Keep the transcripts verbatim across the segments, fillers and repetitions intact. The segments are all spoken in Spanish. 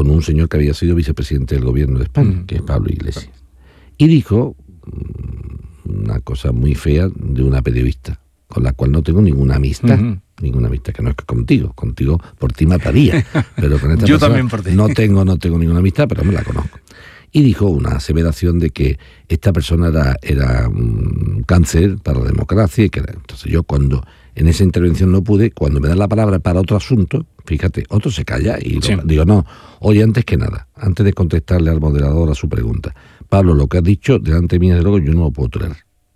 con un señor que había sido vicepresidente del gobierno de España, uh-huh. que es Pablo Iglesias. Y dijo una cosa muy fea de una periodista, con la cual no tengo ninguna amistad. Uh-huh. Ninguna amistad, que no es que contigo, contigo por ti mataría, pero con esta Yo persona también por ti. no tengo, no tengo ninguna amistad, pero me la conozco. Y dijo una aseveración de que esta persona era, era un cáncer para la democracia y que era, entonces yo cuando en esa intervención no pude, cuando me dan la palabra para otro asunto, fíjate, otro se calla y sí. lo, digo, no, oye, antes que nada, antes de contestarle al moderador a su pregunta, Pablo, lo que has dicho delante de mí, desde luego, yo no lo puedo tolerar.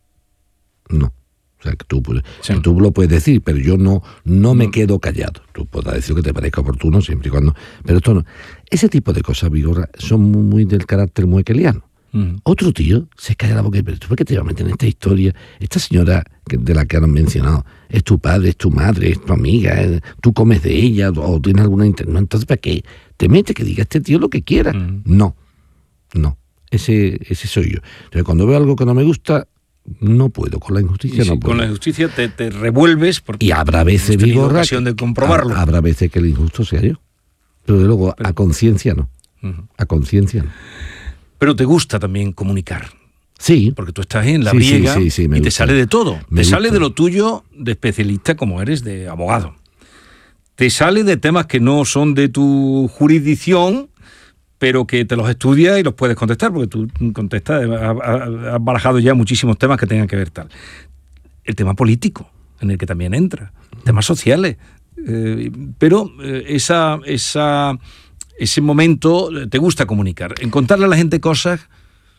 No. O sea, que tú, sí. que tú lo puedes decir, pero yo no, no me quedo callado. Tú podrás decir lo que te parezca oportuno, siempre y cuando... Pero esto no. Ese tipo de cosas, Vigorra, son muy, muy del carácter muequeliano. Mm. Otro tío se calla la boca y pero ¿tú por qué te vas a meter en esta historia? Esta señora de la que han mencionado, es tu padre, es tu madre, es tu amiga, es, tú comes de ella o tienes alguna... Inter... No, entonces, ¿para qué? Te metes que diga este tío lo que quiera. Mm. No, no. Ese, ese soy yo. Entonces, cuando veo algo que no me gusta... No puedo, con la injusticia sí, no puedo. Con la injusticia te, te revuelves porque y habrá veces, Vigorra, ocasión de comprobarlo. Habrá veces que el injusto sea yo. Pero de luego, Pero, a conciencia no. Uh-huh. A conciencia no. Pero te gusta también comunicar. Sí. Porque tú estás en la sí, briega sí, sí, sí, y gusta. te sale de todo. Me te gusta. Sale de lo tuyo de especialista como eres de abogado. Te sale de temas que no son de tu jurisdicción, pero que te los estudias y los puedes contestar, porque tú contestas, has barajado ya muchísimos temas que tengan que ver tal. El tema político, en el que también entra, temas sociales, eh, pero eh, esa, esa, ese momento te gusta comunicar, en contarle a la gente cosas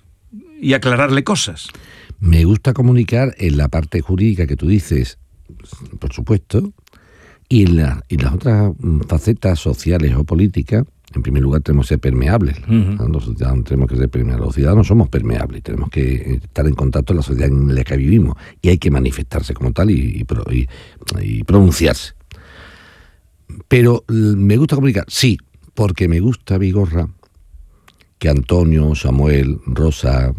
y aclararle cosas. Me gusta comunicar en la parte jurídica que tú dices, por supuesto, y en, la, y las otras facetas sociales o políticas. En primer lugar, tenemos que ser permeables. Uh-huh. Los ciudadanos tenemos que ser permeables. Los ciudadanos somos permeables. Tenemos que estar en contacto con la sociedad en la que vivimos. Y hay que manifestarse como tal y, y, y, y pronunciarse. Pero, ¿me gusta comunicar? Sí, porque me gusta, Vigorra, que Antonio, Samuel, Rosa,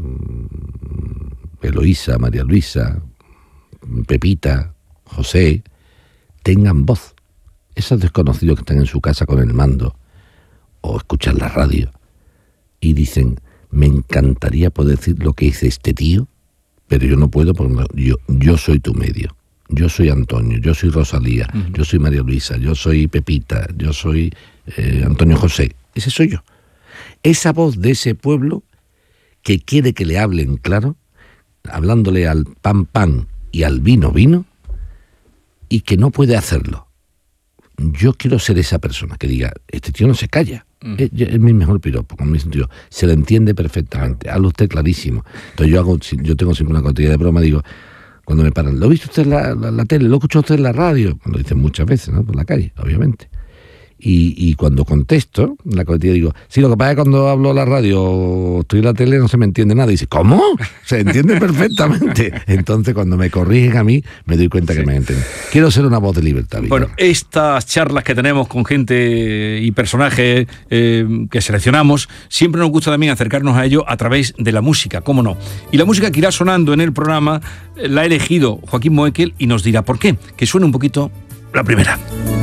Eloísa, María Luisa, Pepita, José, tengan voz. Esos desconocidos que están en su casa con el mando, o escuchan la radio y dicen, me encantaría poder decir lo que dice este tío, pero yo no puedo porque yo, yo soy tu medio. Yo soy Antonio, yo soy Rosalía, uh-huh. yo soy María Luisa, yo soy Pepita, yo soy eh, Antonio José. Ese soy yo. Esa voz de ese pueblo que quiere que le hablen claro, hablándole al pan pan y al vino vino, y que no puede hacerlo. Yo quiero ser esa persona que diga, este tío no se calla. Mm. Es, es mi mejor piropo, con mi sentido. Se le entiende perfectamente, habla usted clarísimo. Entonces yo hago, yo tengo siempre una cantidad de broma, digo, cuando me paran, ¿lo ha visto usted en la, la, la tele? ¿Lo ha escuchado usted en la radio? Me lo dicen muchas veces, ¿no? Por la calle, obviamente. Y, y cuando contesto, la coletilla digo, sí, lo que pasa es que cuando hablo a la radio o estoy en la tele no se me entiende nada. Y dice, ¿cómo? Se entiende perfectamente. Entonces, cuando me corrigen a mí, me doy cuenta sí. que me entienden. Quiero ser una voz de libertad. Bueno, Vigorra. Estas charlas que tenemos con gente y personajes eh, que seleccionamos, siempre nos gusta también acercarnos a ello a través de la música, ¿cómo no? Y la música que irá sonando en el programa la ha elegido Joaquín Moekel y nos dirá por qué. Que suene un poquito la primera.